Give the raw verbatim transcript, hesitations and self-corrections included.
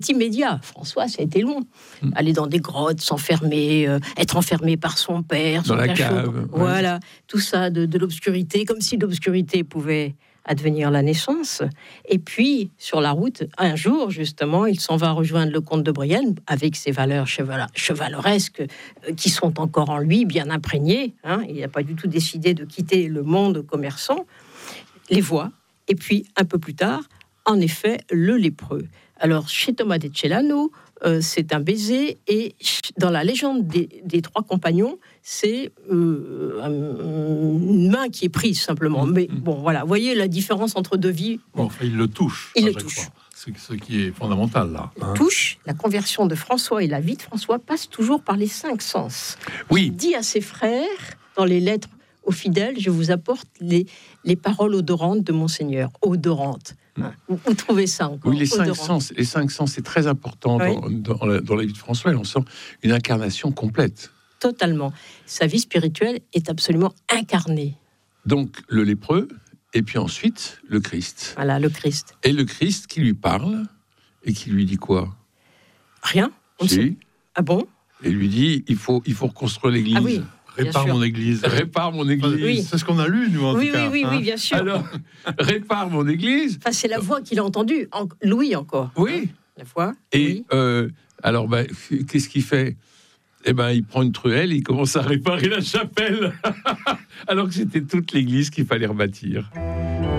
immédiat. François, ça a été long. Mmh. Aller dans des grottes, s'enfermer, euh, être enfermé par son père, son dans la cachot, cave. Ouais. Voilà, tout ça, de, de l'obscurité, comme si l'obscurité pouvait advenir la naissance. Et puis, sur la route, un jour, justement, il s'en va rejoindre le comte de Brienne, avec ses valeurs cheval- chevaleresques euh, qui sont encore en lui, bien imprégnées. Hein. Il n'a pas du tout décidé de quitter le monde commerçant. Les voit. Et puis, un peu plus tard, en effet, le lépreux. Alors, chez Thomas de Celano, euh, c'est un baiser, et dans la légende des, des trois compagnons, c'est euh, une main qui est prise, simplement. Mais bon, voilà, vous voyez la différence entre deux vies. Bon, enfin, il le touche. Il le touche. Fois. C'est ce qui est fondamental, là. Il hein. touche. La conversion de François et la vie de François passe toujours par les cinq sens. Oui. Il dit à ses frères, dans les lettres aux fidèles, je vous apporte les, les paroles odorantes de Monseigneur. Odorantes. Hein. Vous, vous trouvez ça encore? Oui, les cinq Odorante. sens, les cinq sens, c'est très important Oui. dans, dans, la, dans la vie de François. Et on sent une incarnation complète. Totalement. Sa vie spirituelle est absolument incarnée. Donc, le lépreux, et puis ensuite, le Christ. Voilà, le Christ. Et le Christ qui lui parle, et qui lui dit quoi? Rien. On Si. sait. Ah bon? Et lui dit, il faut, il faut reconstruire l'église. Ah oui. Répare sûr. mon église. Répare mon église. Oui. C'est ce qu'on a lu, nous, en Oui, tout oui, cas. oui, hein. oui, bien sûr. Alors, répare mon église. Enfin, c'est la voix qu'il a entendue. En... Louis encore. Oui. La voix. Et Oui. euh, alors, bah, qu'est-ce qu'il fait? Eh ben, il prend une truelle et il commence à réparer la chapelle. Alors que c'était toute l'église qu'il fallait rebâtir.